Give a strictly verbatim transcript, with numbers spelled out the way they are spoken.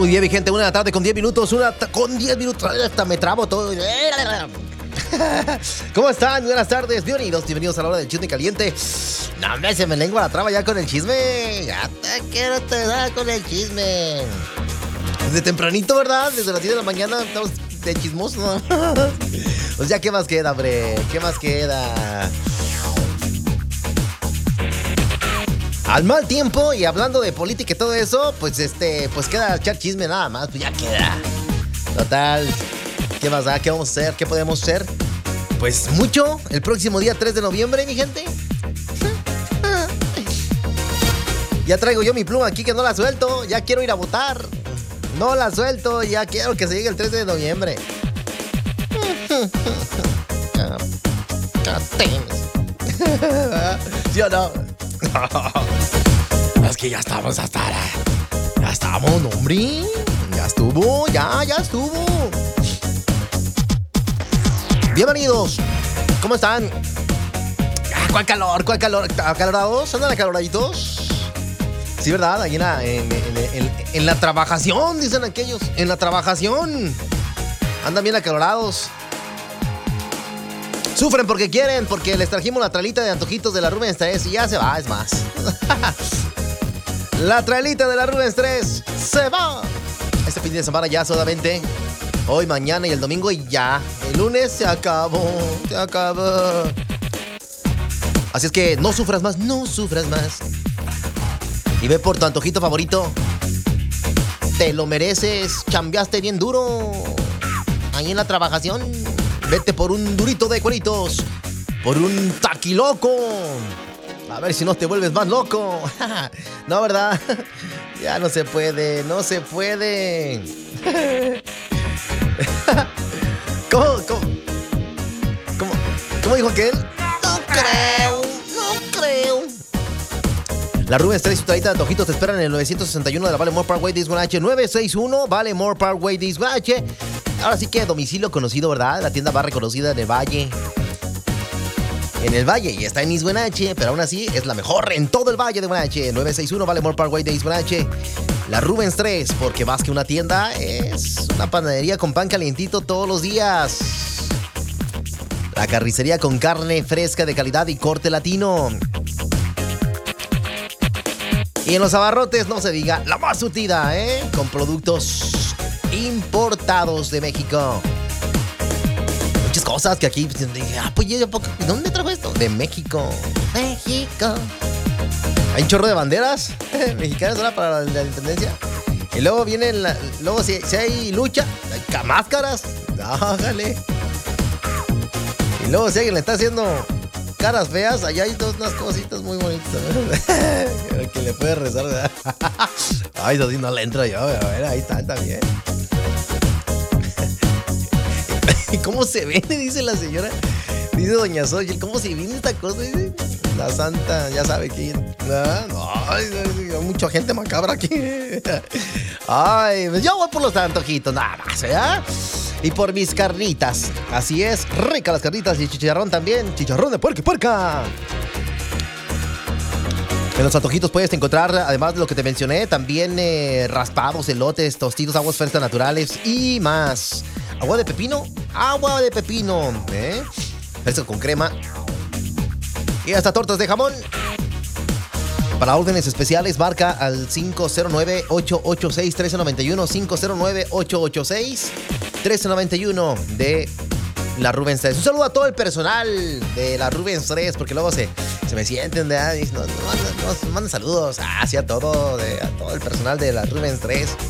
Muy bien, mi gente, una de la tarde con diez minutos, una ta- con diez minutos, hasta me trabo todo. ¿Cómo están? Buenas tardes, bienvenidos, bienvenidos a la hora del chisme caliente. No, hombre, se me lengua la traba ya con el chisme. Ya te quiero te da con el chisme. Desde tempranito, ¿verdad? Desde las diez de la mañana estamos de chismoso. Pues ya, ¿qué más queda, hombre? ¿Qué más queda? Al mal tiempo, y hablando de política y todo eso, pues este, pues queda echar chisme nada más, pues ya queda. Total, ¿qué más da? ¿Qué vamos a hacer? ¿Qué podemos hacer? Pues mucho, el próximo día tres de noviembre, mi gente. Ya traigo yo mi pluma aquí que no la suelto, ya quiero ir a votar. No la suelto, ya quiero que se llegue el tres de noviembre. ¿Sí o no? Es que ya estamos hasta la... Ya estamos, hombre. Ya estuvo, ya, ya estuvo. Bienvenidos. ¿Cómo están? Ah, ¿cuál calor? ¿Cuál calor? ¿Acalorados? ¿Andan acaloraditos? Sí, ¿verdad? Ahí en la, en, en, en, en la trabajación, dicen aquellos. En la trabajación. Andan bien acalorados. Sufren porque quieren, porque les trajimos la trailita de antojitos de la Rubens tres y ya se va, es más. La trailita de la Rubens tres se va. Este fin de semana ya solamente. Hoy, mañana y el domingo y ya. El lunes se acabó, se acabó. Así es que no sufras más, no sufras más. Y ve por tu antojito favorito. Te lo mereces, chambeaste bien duro. Ahí en la trabajación. Vete por un durito de cueritos. Por un taquiloco. A ver si no te vuelves más loco. No, ¿verdad? Ya no se puede, no se puede. ¿Cómo, cómo, cómo, cómo dijo aquel? No creo, no creo. La Rubens tres y su traída de antojitos te esperan en el novecientos sesenta y uno de la Vale More Parkway de Isguanache. nueve seis uno Vale More Parkway de Isguanache. Ahora sí que domicilio conocido, ¿verdad? La tienda más reconocida en el Valle. En el Valle y está en Isguanache, pero aún así es la mejor en todo el Valle de Guanache. nueve seis uno Vale More Parkway de Isguanache. La Rubens tres, porque más que una tienda, es una panadería con pan calientito todos los días. La carnicería con carne fresca de calidad y corte latino. Y en los abarrotes no se diga, la más surtida, ¿eh? Con productos importados de México. Muchas cosas que aquí dije, ah, pues yo, ¿de dónde trajo esto? De México. México. Hay un chorro de banderas mexicanas ahora para la, la intendencia. Y luego vienen, la, luego si, si hay lucha, hay máscaras. Ájale. Y luego si alguien le está haciendo caras feas, allá hay dos, unas cositas muy bonitas. Que le puede rezar, ¿verdad? Ay, eso sí no le entro yo. A ver, ahí está también. ¿Y cómo se vende? Dice la señora. Dice doña Xochitl, ¿cómo se vende esta cosa? Dice la santa, ya sabe quién. No, no, ay, hay mucha gente macabra aquí. Ay, pues yo voy por los antojitos, nada más, ¿verdad? Y por mis carnitas. Así es, ricas las carnitas y chicharrón también. Chicharrón de puerca y puerca. En los antojitos puedes encontrar, además de lo que te mencioné, también eh, raspados, elotes, tostitos, aguas frescas naturales y más. Agua de pepino, agua de pepino, ¿eh? Fresco con crema. Y hasta tortas de jamón. Para órdenes especiales, marca al cinco cero nueve, ocho ocho seis, uno tres nueve uno, cinco cero nueve, ocho ocho seis, uno tres nueve uno de la Rubens tres. Un saludo a todo el personal de la Rubens tres, porque luego se, se me sienten, ¿verdad? Y nos, nos, mandan, nos mandan saludos hacia todo, de, a todo el personal de la Rubens tres.